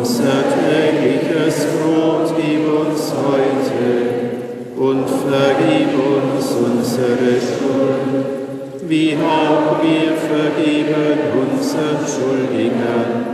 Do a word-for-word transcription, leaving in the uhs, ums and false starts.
Unser tägliches Brot gib uns heute und vergib uns unsere Schuld, wie auch wir vergeben unseren Schuldigern.